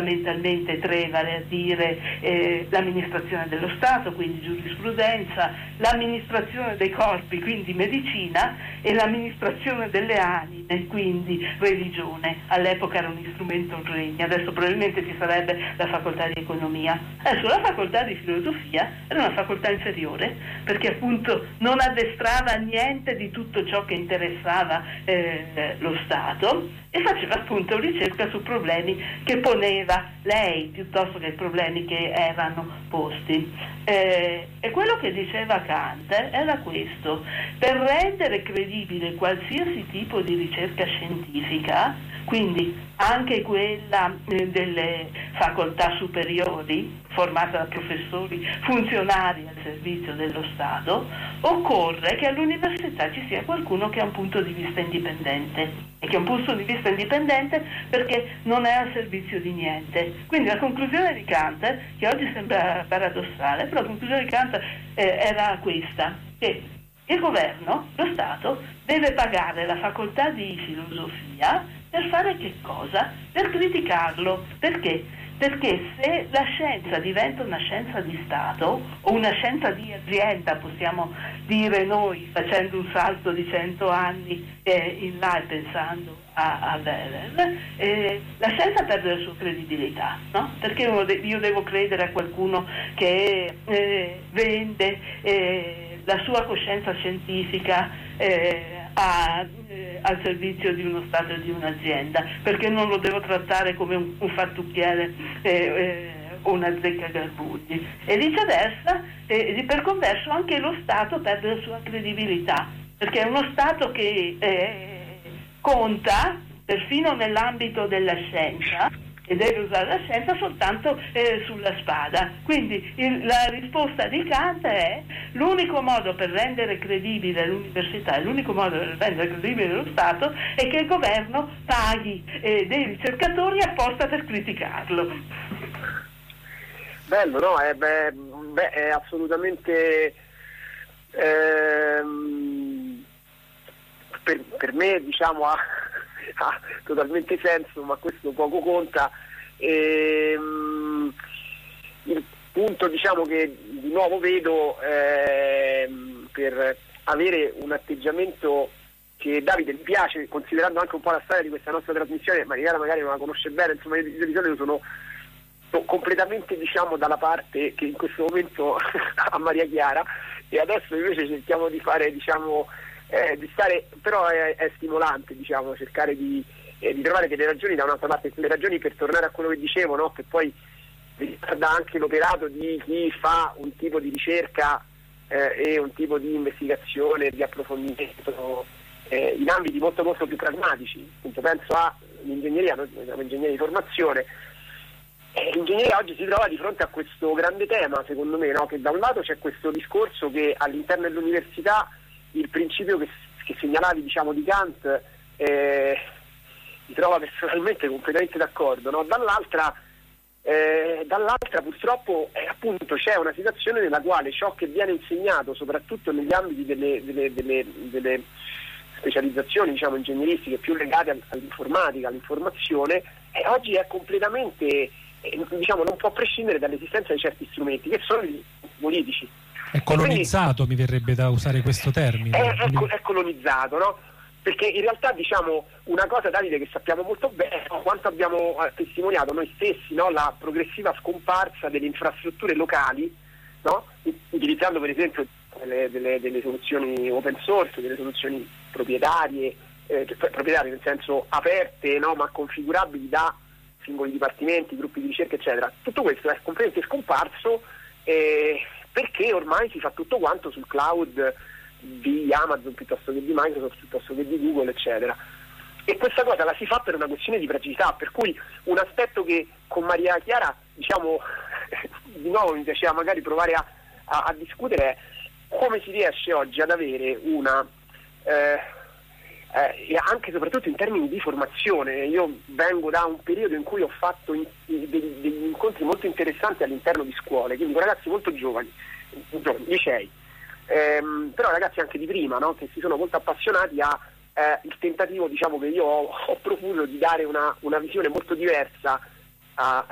fondamentalmente tre, vale a dire l'amministrazione dello Stato, quindi giurisprudenza, l'amministrazione dei corpi, quindi medicina, e l'amministrazione delle anime, quindi religione. All'epoca era un strumento regno, adesso probabilmente ci sarebbe la facoltà di economia. Adesso la facoltà di filosofia era una facoltà inferiore, perché appunto non addestrava niente di tutto ciò che interessava lo Stato, e faceva appunto ricerca su problemi che poneva lei piuttosto che problemi che erano posti. E quello che diceva Kant era questo: per rendere credibile qualsiasi tipo di ricerca scientifica, quindi anche quella delle facoltà superiori, formata da professori funzionari al servizio dello Stato, occorre che all'università ci sia qualcuno che ha un punto di vista indipendente, e che ha un punto di vista indipendente perché non è al servizio di niente. Quindi la conclusione di Kant, che oggi sembra paradossale, però la conclusione di Kant era questa, che il governo, lo Stato, deve pagare la facoltà di filosofia per fare che cosa? Per criticarlo. Perché? Perché se la scienza diventa una scienza di Stato o una scienza di azienda, possiamo dire noi, facendo un salto di 100 anni in là e pensando a Weber, la scienza perde la sua credibilità, no? Perché io devo credere a qualcuno che vende la sua coscienza scientifica al servizio di uno Stato e di un'azienda, perché non lo devo trattare come un fattucchiere o una zecca garbugli. E viceversa, per converso anche lo Stato perde la sua credibilità, perché è uno Stato che conta perfino nell'ambito della scienza e deve usare la scienza soltanto sulla spada. Quindi la risposta di Kant è: l'unico modo per rendere credibile l'università e l'unico modo per rendere credibile lo Stato è che il governo paghi dei ricercatori apposta per criticarlo. Bello, no? È assolutamente per me, diciamo, ha totalmente senso, ma questo poco conta. Il punto, diciamo, che di nuovo vedo per avere un atteggiamento che Davide mi piace, considerando anche un po' la storia di questa nostra trasmissione, Mariana magari non la conosce bene, insomma io di solito sono completamente, diciamo, dalla parte che in questo momento ha Maria Chiara, e adesso invece cerchiamo di fare, diciamo, di stare, però è stimolante, diciamo, cercare di trovare delle ragioni da un'altra parte, le ragioni, per tornare a quello che dicevo, no? Che poi riguarda anche l'operato di chi fa un tipo di ricerca e un tipo di investigazione, di approfondimento in ambiti molto molto più pragmatici. Appunto, penso all'ingegneria, noi siamo ingegneri di formazione. L'ingegneria oggi si trova di fronte a questo grande tema, secondo me, no? Che da un lato c'è questo discorso che all'interno dell'università il principio che segnalavi, diciamo, di Kant mi trova personalmente completamente d'accordo, no? Dall'altra purtroppo appunto c'è una situazione nella quale ciò che viene insegnato, soprattutto negli ambiti delle specializzazioni, diciamo, ingegneristiche più legate all'informatica, all'informazione, oggi è completamente, diciamo, non può prescindere dall'esistenza di certi strumenti che sono i politici. È colonizzato, mi verrebbe da usare questo termine. È colonizzato, no? Perché in realtà, diciamo, una cosa, Davide, che sappiamo molto bene, no? Quanto abbiamo testimoniato noi stessi, no? La progressiva scomparsa delle infrastrutture locali, no? Utilizzando per esempio delle soluzioni open source, delle soluzioni proprietarie nel senso aperte, no? Ma configurabili da singoli dipartimenti, gruppi di ricerca, eccetera. Tutto questo è completamente scomparso perché ormai si fa tutto quanto sul cloud di Amazon piuttosto che di Microsoft, piuttosto che di Google, eccetera. E questa cosa la si fa per una questione di praticità, per cui un aspetto che con Maria Chiara, diciamo, di nuovo mi piaceva magari provare a discutere è come si riesce oggi ad avere una e anche e soprattutto in termini di formazione. Io vengo da un periodo in cui ho fatto degli incontri molto interessanti all'interno di scuole, quindi con ragazzi molto giovani, licei, però ragazzi anche di prima, no? Che si sono molto appassionati il tentativo, diciamo, che io ho profuso di dare una visione molto diversa